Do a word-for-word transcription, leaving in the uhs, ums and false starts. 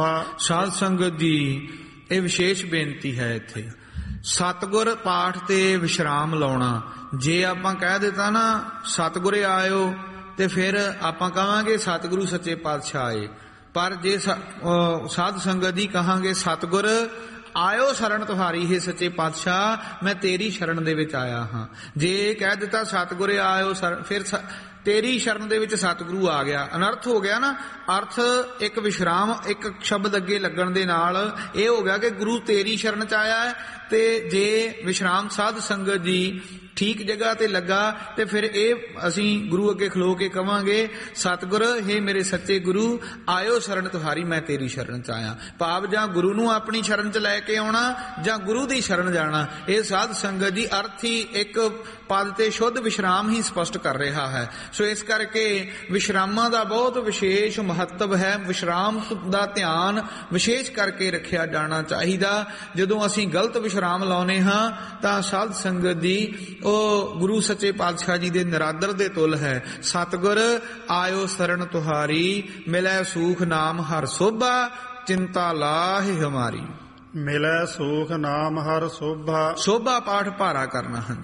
ਸਾਧ ਸੰਗਤ ਜੀ ਇਹ ਵਿਸ਼ੇਸ਼ ਬੇਨਤੀ ਹੈ ਇੱਥੇ ਸਤਿਗੁਰ ਪਾਠ ਤੇ ਵਿਸ਼ਰਾਮ ਲਾਉਣਾ। ਜੇ ਆਪਾਂ ਕਹਿ ਦਿੱਤਾ ਨਾ ਸਤਿਗੁਰੇ ਆਇਓ ਤੇ ਫਿਰ ਆਪਾਂ ਕਹਾਂਗੇ ਸਤਿਗੁਰੂ ਸੱਚੇ ਪਾਤਸ਼ਾਹ ਆਏ, ਪਰ ਜੇ ਸਾਧ ਸੰਗਤ ਦੀ ਕਹਾਂਗੇ ਸਤਿਗੁਰ ਆਇਓ ਸ਼ਰਨ ਤੁਹਾਰੀ ਹੈ ਸੱਚੇ ਪਾਤਸ਼ਾਹ ਮੈਂ ਤੇਰੀ ਸ਼ਰਨ ਦੇ ਵਿੱਚ ਆਇਆ ਹਾਂ। ਜੇ ਕਹਿ ਦਿੱਤਾ ਸਤਿਗੁਰੇ ਆਇਓ ਫਿਰ ਤੇਰੀ ਸ਼ਰਨ ਦੇ ਵਿੱਚ ਸਤਿਗੁਰੂ ਆ ਗਿਆ, ਅਨਰਥ ਹੋ ਗਿਆ ਨਾ। ਅਰਥ ਇੱਕ ਵਿਸ਼ਰਾਮ ਇੱਕ ਸ਼ਬਦ ਅੱਗੇ ਲੱਗਣ ਦੇ ਨਾਲ ਇਹ ਹੋ ਗਿਆ ਕਿ ਗੁਰੂ ਤੇਰੀ ਸ਼ਰਨ ਚ ਆਇਆ ਹੈ। ਤੇ ਜੇ ਵਿਸ਼ਰਾਮ ਸਾਧ ਸੰਗਤ ਜੀ ਠੀਕ ਜਗ੍ਹਾ ਤੇ ਲੱਗਾ ਤੇ ਫਿਰ ਇਹ ਅਸੀਂ ਗੁਰੂ ਅੱਗੇ ਖਲੋ ਕੇ ਕਵਾਂਗੇ ਸਤਿਗੁਰ ਹੇ ਮੇਰੇ ਸੱਚੇ ਗੁਰੂ ਆਇਓ ਸ਼ਰਨ ਤੁਹਾਰੀ ਮੈਂ ਤੇਰੀ ਸ਼ਰਨ ਚ ਆਇਆ। ਭਾਵ ਜਾਂ ਗੁਰੂ ਨੂੰ ਆਪਣੀ ਸ਼ਰਨ ਚ ਲੈ ਕੇ ਆਉਣਾ ਜਾਂ ਗੁਰੂ ਦੀ ਸ਼ਰਨ ਜਾਣਾ। ਇਹ ਸਾਧ ਸੰਗਤ ਜੀ ਅਰਥ ਹੀ ਇੱਕ ਪਦ ਤੇ ਸ਼ੁੱਧ ਵਿਸ਼ਰਾਮ ਹੀ ਸਪਸ਼ਟ ਕਰ ਰਿਹਾ ਹੈ। ਸੋ ਇਸ ਕਰਕੇ ਵਿਸ਼ਰਾਮਾਂ ਦਾ ਬਹੁਤ ਵਿਸ਼ੇਸ਼ ਮਹੱਤਵ ਹੈ। ਵਿਸ਼ਰਾਮ ਦਾ ਧਿਆਨ ਵਿਸ਼ੇਸ਼ ਕਰਕੇ ਰੱਖਿਆ ਜਾਣਾ ਚਾਹੀਦਾ। ਜਦੋਂ ਅਸੀਂ ਗਲਤ ਵਿਸ਼ਰਾਮ ਲਾਉਨੇ ਹਾਂ ਤਾਂ ਸਾਧ ਸੰਗਤ ਦੀ ਉਹ ਗੁਰੂ ਸੱਚੇ ਪਾਤਸ਼ਾਹ ਜੀ ਦੇ ਨਿਰਾਦਰ ਦੇ ਤੁਲ ਹੈ। ਸਤਿਗੁਰ ਆਇਓ ਸ਼ਰਨ ਤੁਹਾਰੀ ਮਿਲੈ ਸੂਖ ਨਾਮ ਹਰ ਸੋਭਾ ਚਿੰਤਾ ਲਾਹਿ ਹਮਾਰੀ। ਮਿਲੈ ਸੂਖ ਨਾਮ ਹਰ ਸੋਭਾ। ਸੋਭਾ ਪਾਠ ਭਾਰਾ ਕਰਨਾ ਹੈ।